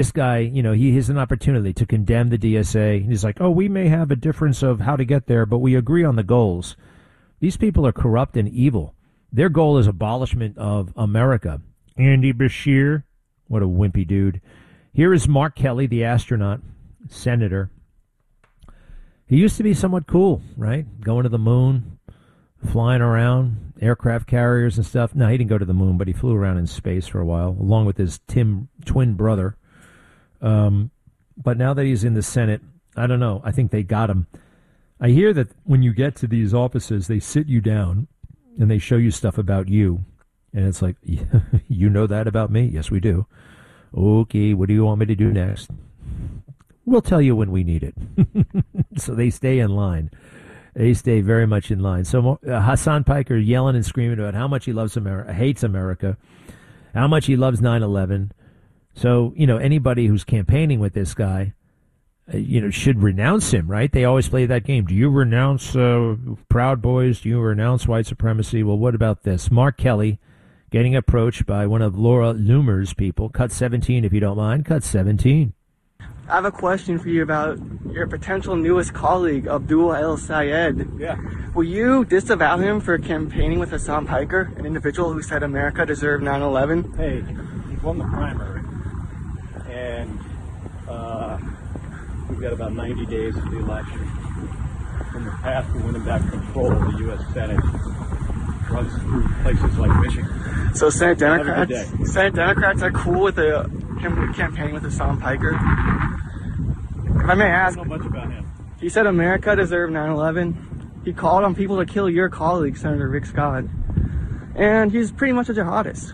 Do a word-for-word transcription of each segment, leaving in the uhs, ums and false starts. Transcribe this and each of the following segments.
This guy, you know, he has an opportunity to condemn the D S A. He's like, oh, we may have a difference of how to get there, but we agree on the goals. These people are corrupt and evil. Their goal is abolishment of America. Andy Bashir, what a wimpy dude. Here is Mark Kelly, the astronaut, senator. He used to be somewhat cool, right? Going to the moon, flying around, aircraft carriers and stuff. No, he didn't go to the moon, but he flew around in space for a while, along with his Tim twin brother. Um, but now that he's in the Senate, I don't know. I think they got him. I hear that when you get to these offices, they sit you down and they show you stuff about you. And it's like, you know that about me? Yes, we do. Okay, what do you want me to do next? We'll tell you when we need it. So they stay in line. They stay very much in line. So uh, Hassan Piker yelling and screaming about how much he loves America, hates America, how much he loves nine eleven. So, you know, anybody who's campaigning with this guy, uh, you know, should renounce him, right? They always play that game. Do you renounce uh, Proud Boys? Do you renounce white supremacy? Well, what about this? Mark Kelly getting approached by one of Laura Loomer's people. Cut seventeen, if you don't mind. Cut seventeen. I have a question for you about your potential newest colleague, Abdul El Sayed. Yeah. Will you disavow him for campaigning with Hassan Piker, an individual who said America deserved nine eleven? Hey, he won the primary. And uh, we've got about ninety days to the election. In the path to winning back control of the U S Senate runs through places like Michigan. So Senate Democrats, Senate Democrats are cool with the him campaigning with Hassan Piker? If I may ask, I don't know much about him. He said America deserved nine eleven. He called on people to kill your colleague, Senator Rick Scott. And he's pretty much a jihadist.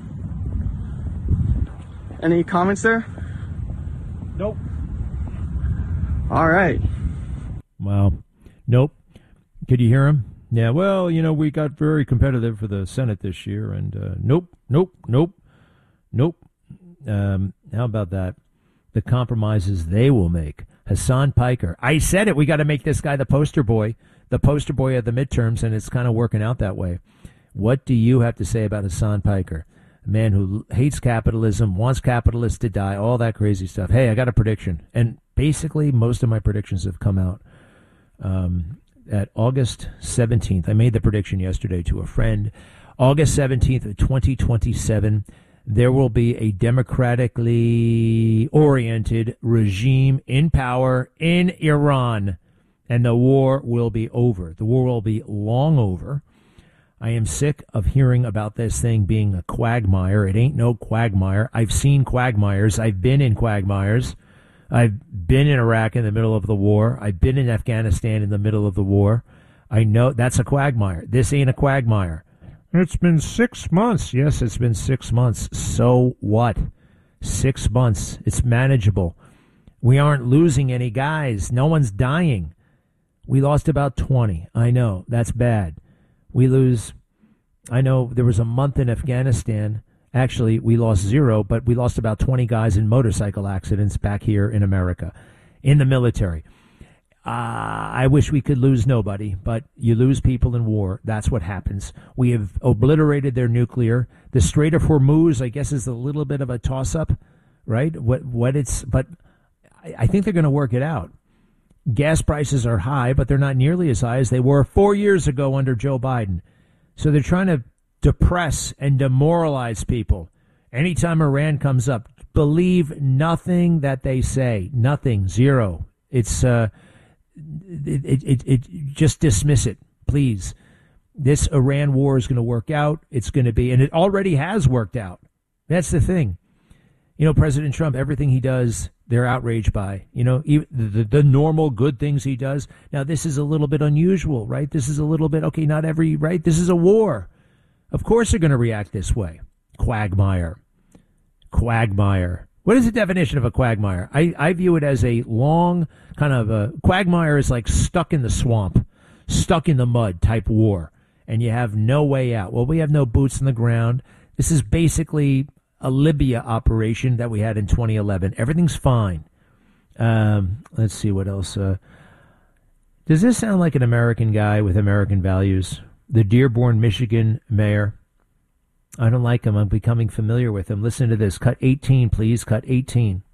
Any comments there? Nope. All right. Wow. Nope. Could you hear him? Yeah, well, you know, we got very competitive for the Senate this year, and uh, nope, nope, nope, nope. Um, how about that? The compromises they will make. Hassan Piker. I said it. We got to make this guy the poster boy, the poster boy of the midterms, and it's kind of working out that way. What do you have to say about Hassan Piker? A man who hates capitalism, wants capitalists to die, all that crazy stuff. Hey, I got a prediction. And basically, most of my predictions have come out. Um, at August seventeenth, I made the prediction yesterday to a friend. August seventeenth of twenty twenty-seven, there will be a democratically oriented regime in power in Iran, and the war will be over. The war will be long over. I am sick of hearing about this thing being a quagmire. It ain't no quagmire. I've seen quagmires. I've been in quagmires. I've been in Iraq in the middle of the war. I've been in Afghanistan in the middle of the war. I know that's a quagmire. This ain't a quagmire. It's been six months. Yes, it's been six months. So what? Six months. It's manageable. We aren't losing any guys. No one's dying. We lost about twenty. I know. That's bad. We lose. I know there was a month in Afghanistan. Actually, we lost zero, but we lost about twenty guys in motorcycle accidents back here in America, in the military. Uh, I wish we could lose nobody, but you lose people in war. That's what happens. We have obliterated their nuclear. The Strait of Hormuz, I guess, is a little bit of a toss-up, right? What what it's, but I, I think they're going to work it out. Gas prices are high, but they're not nearly as high as they were four years ago under Joe Biden. So they're trying to depress and demoralize people. Anytime Iran comes up, believe nothing that they say. Nothing. Zero. It's uh, it, it, it, it just dismiss it, please. This Iran war is going to work out. It's going to be, and it already has worked out. That's the thing. You know, President Trump, everything he does, they're outraged by. You know, even the, the normal good things he does. Now, this is a little bit unusual, right? This is a little bit, okay, not every, right? This is a war. Of course they're going to react this way. Quagmire. Quagmire. What is the definition of a quagmire? I, I view it as a long kind of a quagmire is like stuck in the swamp, stuck in the mud type war, and you have no way out. Well, we have no boots on the ground. This is basically a Libya operation that we had in twenty eleven. Everything's fine. Um, let's see what else. Uh, does this sound like an American guy with American values? The Dearborn, Michigan mayor. I don't like him. I'm becoming familiar with him. Listen to this. Cut eighteen, please. Cut eighteen.